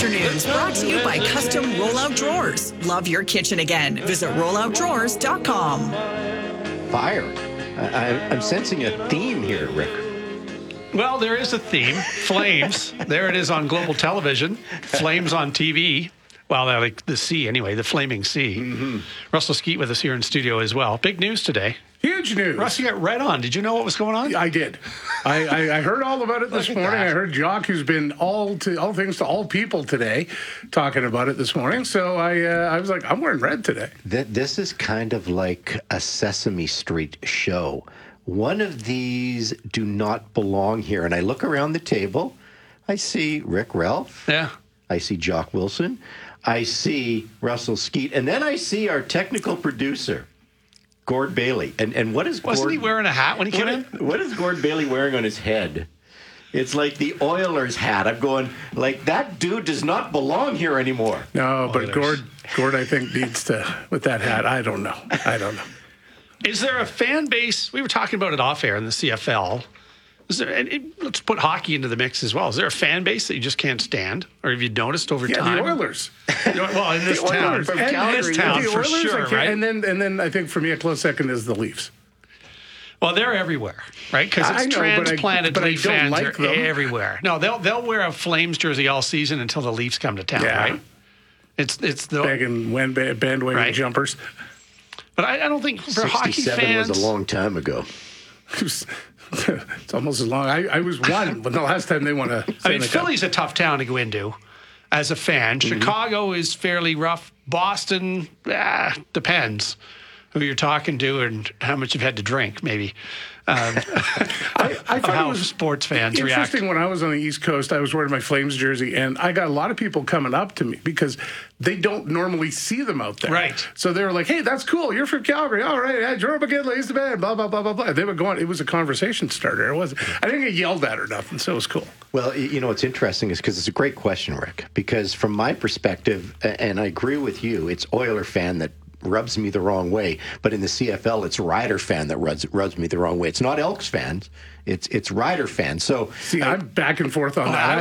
Afternoons, brought to you by Custom Rollout Drawers. Love your kitchen again. Visit rolloutdrawers.com. Fire. I'm sensing a theme here, Rick. Well, there is a theme. Flames. There it is on global television. Flames on TV. Well, like the sea anyway, the flaming sea. Mm-hmm. Russell Skeet with us here in studio as well. Big news today. Huge news. Russ, you got red on. Did you know what was going on? I did. I heard all about it this morning. I heard Jock, who's been all things to all people today, talking about it this morning. So I was like, I'm wearing red today. This is kind of like a Sesame Street show. One of these do not belong here. And I look around the table. I see Rick Ralph. Yeah. I see Jock Wilson. I see Russell Skeet. And then I see our technical producer, Gord Bailey. And what is Gord... Wasn't he wearing a hat when he came in? What is Gord Bailey wearing on his head? It's like the Oilers hat. I'm going, like, that dude does not belong here anymore. No, but Gord, I think, needs to, with that hat, I don't know. Is there a fan base? We were talking about it off air in the CFL. Let's put hockey into the mix as well. Is there a fan base that you just can't stand? Or have you noticed over time? Yeah, the Oilers. Well, in this town. Oilers. In this town, for sure, right? And then I think for me, a close second is the Leafs. Well, they're everywhere, right? Because it's transplanted Leaf fans like are everywhere. No, they'll wear a Flames jersey all season until the Leafs come to town, right? It's the bandwagon jumpers. But I don't think for hockey fans... 67 was a long time ago. It's almost as long. I was one when the last time they won a... I mean, Philly's a tough town to go into as a fan. Mm-hmm. Chicago is fairly rough. Boston, depends who you're talking to and how much you've had to drink, maybe. I thought how it was sports fans react. Interesting, when I was on the East Coast, I was wearing my Flames jersey, and I got a lot of people coming up to me because they don't normally see them out there. Right. So they were like, hey, that's cool. You're from Calgary. All right. Yeah, Jordan McGinley, he's the man. Blah, blah, blah, blah, blah. They were going. It was a conversation starter. I didn't get yelled at or nothing, so it was cool. Well, you know, what's interesting is because it's a great question, Rick, because from my perspective, and I agree with you, it's Oiler fan that rubs me the wrong way, but in the CFL, it's Rider fan that rubs me the wrong way. It's not Elks fans, it's Rider fans. So see, I'm back and forth on that.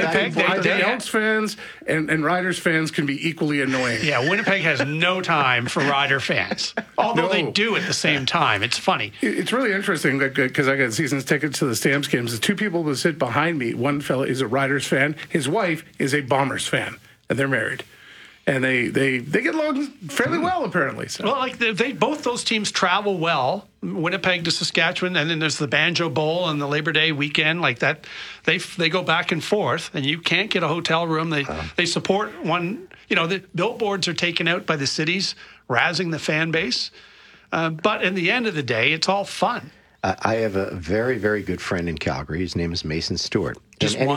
I think Elks fans and Riders fans can be equally annoying. Yeah, Winnipeg has no time for Rider fans, although they do at the same time. It's funny. It's really interesting because I got season's tickets to the Stamps games. The two people that sit behind me, one fella is a Riders fan, his wife is a Bombers fan, and they're married. And they get along fairly well, apparently. So. Well, like they both those teams travel well, Winnipeg to Saskatchewan, and then there's the Banjo Bowl and the Labor Day weekend, like that. They go back and forth, and you can't get a hotel room. They support one. You know, the billboards are taken out by the cities, razzing the fan base. But in the end of the day, it's all fun. I have a very, very good friend in Calgary. His name is Mason Stewart. Just one?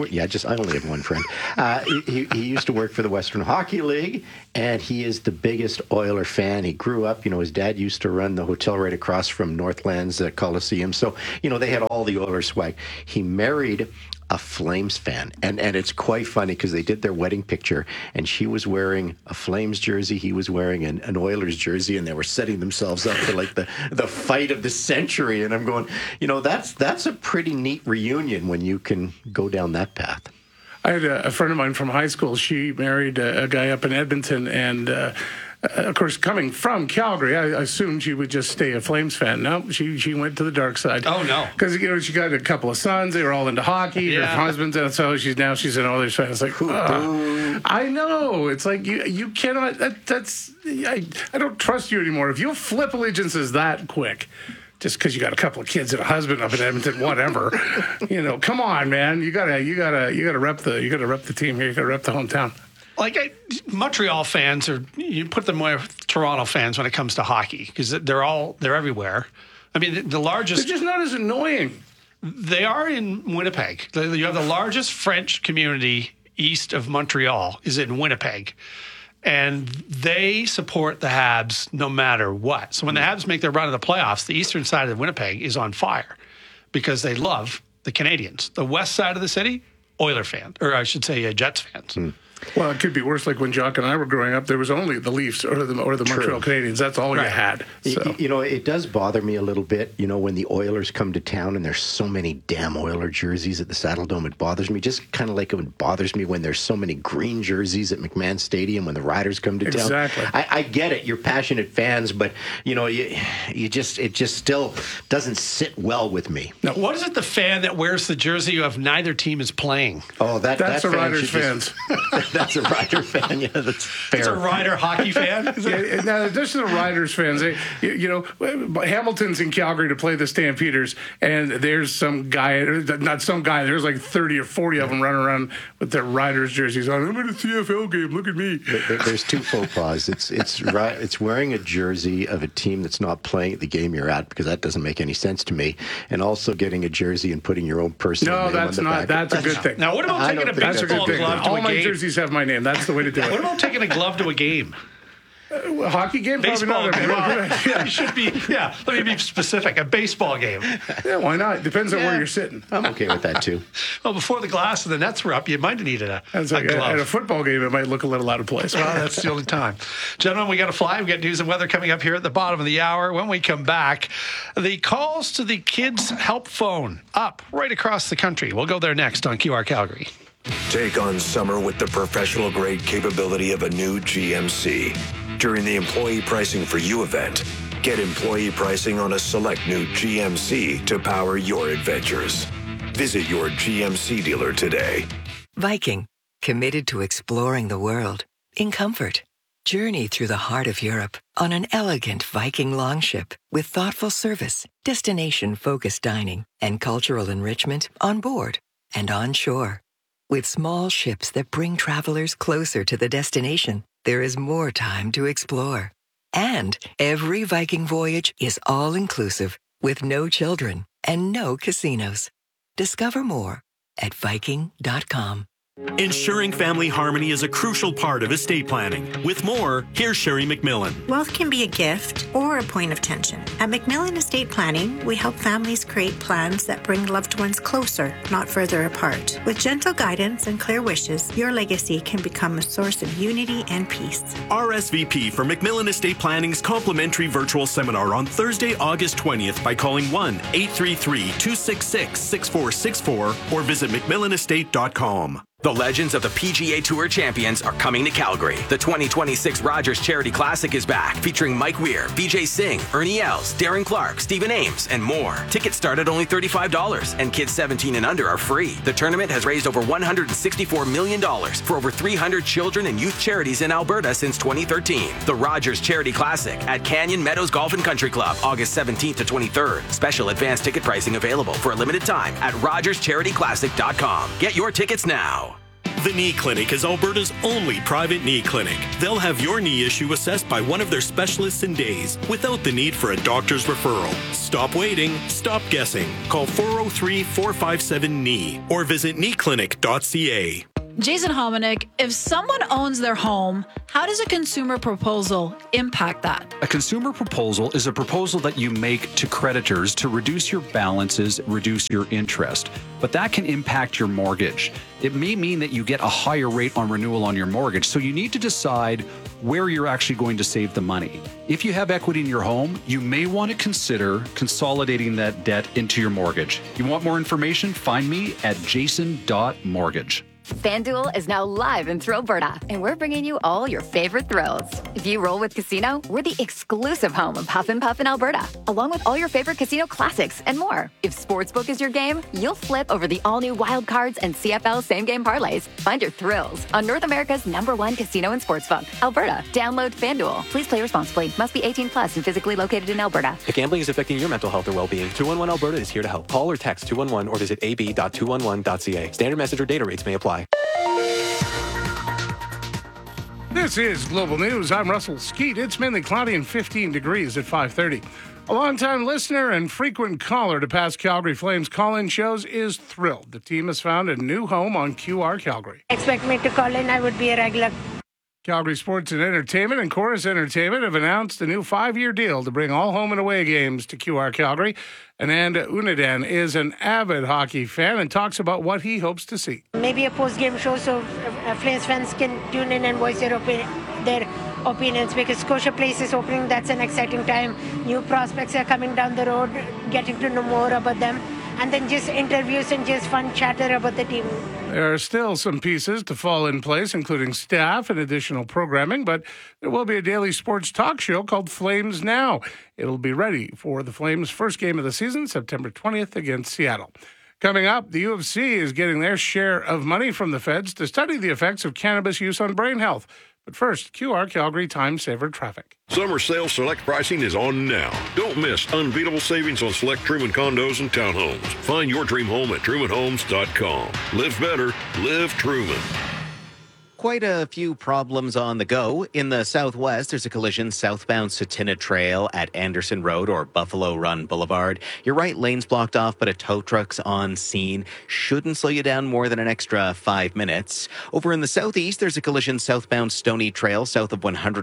I only have one friend. He used to work for the Western Hockey League, and he is the biggest Oiler fan. He grew up, his dad used to run the hotel right across from Northlands Coliseum. So, they had all the Oiler swag. He married a Flames fan, and it's quite funny because they did their wedding picture, and she was wearing a Flames jersey, he was wearing an Oilers jersey, and they were setting themselves up for like the fight of the century. And I'm going, that's a pretty neat reunion when you can go down that path. I had a friend of mine from high school. She married a guy up in Edmonton, and of course, coming from Calgary, I assumed she would just stay a Flames fan. No, she went to the dark side. Oh, no. Because, she got a couple of sons. They were all into hockey. Yeah. Her husband's, and so she's an Oilers fan. It's like, I know. It's like, you cannot, I don't trust you anymore. If you flip allegiances that quick, just because you got a couple of kids and a husband up in Edmonton, whatever, come on, man. You gotta rep the team here. You gotta rep the hometown. Like Montreal fans you put them with Toronto fans when it comes to hockey because they're everywhere. I mean, the largest. They're just not as annoying. They are in Winnipeg. You have the largest French community east of Montreal is in Winnipeg, and they support the Habs no matter what. So when the Habs make their run of the playoffs, the eastern side of Winnipeg is on fire because they love the Canadians. The west side of the city, Oiler fans, or I should say Jets fans. Well, it could be worse. Like when Jock and I were growing up, there was only the Leafs or the Montreal Canadiens. That's all you had. So. You know, it does bother me a little bit, you know, when the Oilers come to town and there's so many damn Oiler jerseys at the Saddle Dome. It bothers me, just kind of like it bothers me when there's so many green jerseys at McMahon Stadium when the Riders come to town. Exactly. I get it. You're passionate fans, but, you know, it just still doesn't sit well with me. Now, what is it, the fan that wears the jersey of neither team is playing? Oh, that's that a Riders fans. That's a Rider fan. Yeah, that's fair. It's a Rider hockey fan. Yeah, now, this is the Riders fans. You know, Hamilton's in Calgary to play the Stampeders, and there's some guy, not some guy, there's like 30 or 40 of them running around with their Riders jerseys on. I'm at a CFL game. Look at me. There's two faux pas. It's wearing a jersey of a team that's not playing at the game you're at, because that doesn't make any sense to me, and also getting a jersey and putting your own personal name on the back. That's a good thing. Now, what about taking a baseball glove to All a my game? jerseys have my name. That's the way to do it. What about taking a glove to a game? A hockey game? Baseball Probably game. not. Well, it should be, yeah, let me be specific. A baseball game. Yeah, why not? Depends on where you're sitting. I'm okay with that, too. Well, before the glass and the nets were up, you might have needed a Like glove. at a football game, it might look a little out of place. Well, that's the only time. Gentlemen, we got to fly. We got news and weather coming up here at the bottom of the hour. When we come back, the calls to the Kids Help Phone up right across the country. We'll go there next on QR Calgary. Take on summer with the professional-grade capability of a new GMC. During the Employee Pricing for You event, get employee pricing on a select new GMC to power your adventures. Visit your GMC dealer today. Viking, committed to exploring the world in comfort. Journey through the heart of Europe on an elegant Viking longship with thoughtful service, destination-focused dining, and cultural enrichment on board and on shore. With small ships that bring travelers closer to the destination, there is more time to explore. And every Viking voyage is all-inclusive with no children and no casinos. Discover more at Viking.com. Ensuring family harmony is a crucial part of estate planning. With more, here's Sherry McMillan. Wealth can be a gift or a point of tension. At McMillan Estate Planning, we help families create plans that bring loved ones closer, not further apart. With gentle guidance and clear wishes, your legacy can become a source of unity and peace. RSVP for McMillan Estate Planning's complimentary virtual seminar on Thursday, August 20th by calling 1-833-266-6464 or visit McMillanestate.com. The legends of the PGA Tour champions are coming to Calgary. The 2026 Rogers Charity Classic is back, featuring Mike Weir, Vijay Singh, Ernie Els, Darren Clark, Stephen Ames, and more. Tickets start at only $35, and kids 17 and under are free. The tournament has raised over $164 million for over 300 children and youth charities in Alberta since 2013. The Rogers Charity Classic at Canyon Meadows Golf and Country Club, August 17th to 23rd. Special advanced ticket pricing available for a limited time at rogerscharityclassic.com. Get your tickets now. The Knee Clinic is Alberta's only private knee clinic. They'll have your knee issue assessed by one of their specialists in days without the need for a doctor's referral. Stop waiting. Stop guessing. Call 403-457-KNEE or visit kneeclinic.ca. Jason Hominick, if someone owns their home, how does a consumer proposal impact that? A consumer proposal is a proposal that you make to creditors to reduce your balances, reduce your interest. But that can impact your mortgage. It may mean that you get a higher rate on renewal on your mortgage. So you need to decide where you're actually going to save the money. If you have equity in your home, you may want to consider consolidating that debt into your mortgage. You want more information? Find me at jason.mortgage. FanDuel is now live in Thrillberta, and we're bringing you all your favorite thrills. If you roll with Casino, we're the exclusive home of Huff and Puff in Alberta, along with all your favorite casino classics and more. If Sportsbook is your game, you'll flip over the all-new Wild Cards and CFL same-game parlays. Find your thrills on North America's #1 casino and sportsbook, Alberta. Download FanDuel. Please play responsibly. Must be 18 plus and physically located in Alberta. If gambling is affecting your mental health or well-being, 211 Alberta is here to help. Call or text 211 or visit ab.211.ca. Standard message or data rates may apply. This is Global News. I'm Russell Skeet. It's mainly cloudy and 15 degrees at 5:30. A longtime listener and frequent caller to past Calgary Flames call-in shows is thrilled. The team has found a new home on QR Calgary. Expect me to call in, I would be a regular Calgary Sports and Entertainment and Chorus Entertainment have announced a new 5-year deal to bring all home and away games to QR Calgary. Ananda Unadan is an avid hockey fan and talks about what he hopes to see. Maybe a post-game show so Flames fans can tune in and voice their opinions, because Scotia Place is opening. That's an exciting time. New prospects are coming down the road, getting to know more about them, and then just interviews and just fun chatter about the team. There are still some pieces to fall in place, including staff and additional programming, but there will be a daily sports talk show called Flames Now. It'll be ready for the Flames' first game of the season, September 20th against Seattle. Coming up, the U of C is getting their share of money from the feds to study the effects of cannabis use on brain health. But first, QR Calgary Time Saver traffic. Summer sales select pricing is on now. Don't miss unbeatable savings on select Truman condos and townhomes. Find your dream home at trumanhomes.com. Live better, live Truman. Quite a few problems on the go. In the southwest, there's a collision southbound Satina Trail at Anderson Road or Buffalo Run Boulevard. You're right, lane's blocked off, but a tow truck's on scene. Shouldn't slow you down more than an extra 5 minutes. Over in the southeast, there's a collision southbound Stony Trail south of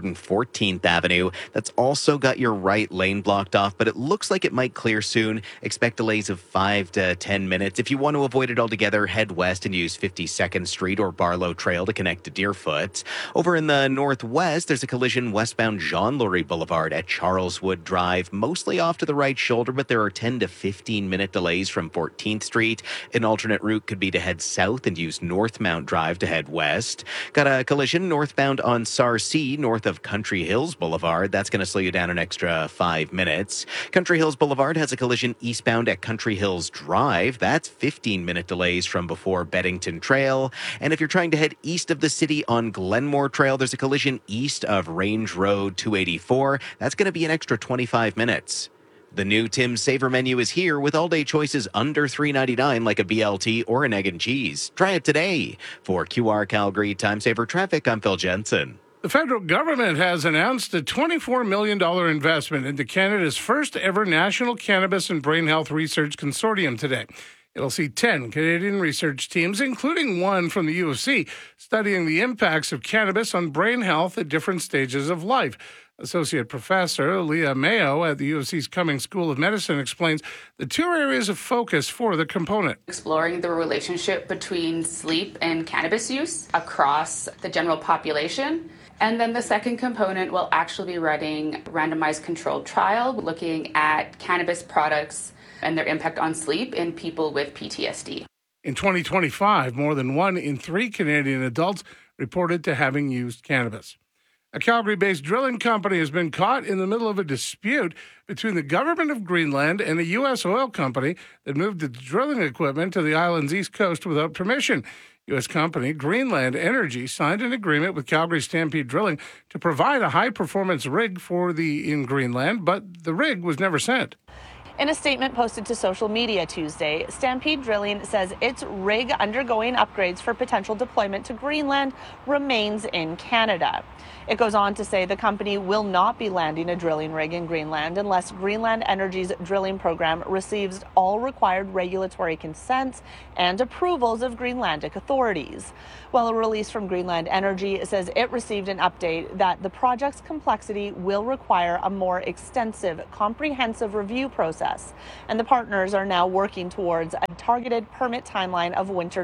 114th Avenue. That's also got your right lane blocked off, but it looks like it might clear soon. Expect delays of 5 to 10 minutes. If you want to avoid it altogether, head west and use 52nd Street or Barlow Trail to connect to Deerfoot. Over in the northwest, there's a collision westbound Jean Laurie Boulevard at Charleswood Drive, mostly off to the right shoulder, but there are 10 to 15 minute delays from 14th Street. An alternate route could be to head south and use Northmount Drive to head west. Got a collision northbound on Sarcee, north of Country Hills Boulevard. That's going to slow you down an extra 5 minutes. Country Hills Boulevard has a collision eastbound at Country Hills Drive. That's 15-minute delays from before Beddington Trail. And if you're trying to head east of the city on Glenmore Trail, there's a collision east of Range Road 284. That's going to be an extra 25 minutes. The new Tim's Saver menu is here with all-day choices under $3.99 like a BLT or an egg and cheese. Try it today. For QR Calgary Time Saver Traffic, I'm Phil Jensen. The federal government has announced a $24 million investment into Canada's first ever National Cannabis and Brain Health Research Consortium today. It'll see 10 Canadian research teams, including one from the U of C, studying the impacts of cannabis on brain health at different stages of life. Associate Professor Leah Mayo at the U of C's Cummings School of Medicine explains the 2 areas of focus for the component. Exploring the relationship between sleep and cannabis use across the general population. And then the second component will actually be running a randomized controlled trial looking at cannabis products and their impact on sleep in people with PTSD. In 2025, more than 1 in 3 Canadian adults reported to having used cannabis. A Calgary-based drilling company has been caught in the middle of a dispute between the government of Greenland and a U.S. oil company that moved its drilling equipment to the island's east coast without permission. U.S. company Greenland Energy signed an agreement with Calgary Stampede Drilling to provide a high-performance rig in Greenland, but the rig was never sent. In a statement posted to social media Tuesday, Stampede Drilling says its rig undergoing upgrades for potential deployment to Greenland remains in Canada. It goes on to say the company will not be landing a drilling rig in Greenland unless Greenland Energy's drilling program receives all required regulatory consents and approvals of Greenlandic authorities. While a release from Greenland Energy says it received an update that the project's complexity will require a more extensive, comprehensive review process, and the partners are now working towards a targeted permit timeline of winter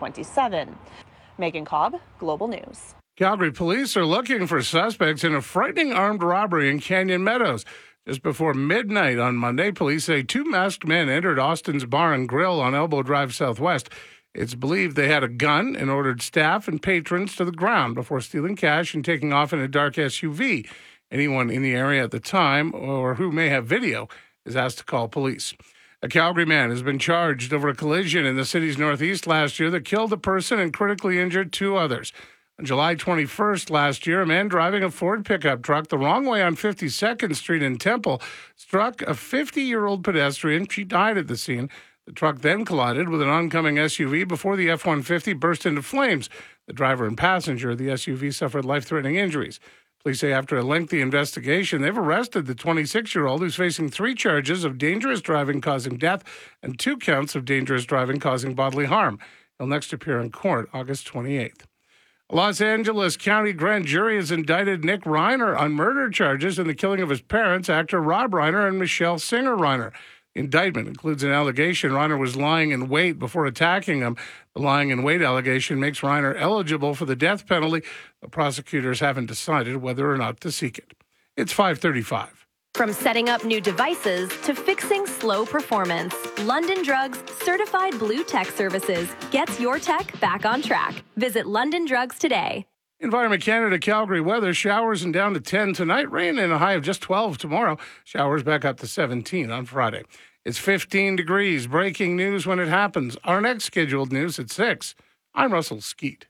2027. Megan Cobb, Global News. Calgary police are looking for suspects in a frightening armed robbery in Canyon Meadows. Just before midnight on Monday, police say 2 masked men entered Austin's Bar and Grill on Elbow Drive Southwest. It's believed they had a gun and ordered staff and patrons to the ground before stealing cash and taking off in a dark SUV. Anyone in the area at the time or who may have video is asked to call police. A Calgary man has been charged over a collision in the city's northeast last year that killed a person and critically injured 2 others. On July 21st last year, a man driving a Ford pickup truck the wrong way on 52nd Street in Temple struck a 50-year-old pedestrian. She died at the scene. The truck then collided with an oncoming SUV before the F-150 burst into flames. The driver and passenger of the SUV suffered life-threatening injuries. Police say after a lengthy investigation, they've arrested the 26-year-old who's facing 3 charges of dangerous driving causing death and 2 counts of dangerous driving causing bodily harm. He'll next appear in court August 28th. A Los Angeles County grand jury has indicted Nick Reiner on murder charges in the killing of his parents, actor Rob Reiner and Michelle Singer Reiner. The indictment includes an allegation Reiner was lying in wait before attacking him. The lying in wait allegation makes Reiner eligible for the death penalty. The prosecutors haven't decided whether or not to seek it. It's 5:35. From setting up new devices to fixing slow performance, London Drugs certified blue tech services gets your tech back on track. Visit London Drugs today. Environment Canada Calgary weather, showers and down to 10 tonight, rain and a high of just 12 tomorrow, showers back up to 17 on Friday. It's 15 degrees. Breaking news when it happens. Our next scheduled news at 6. I'm Russell Skeet.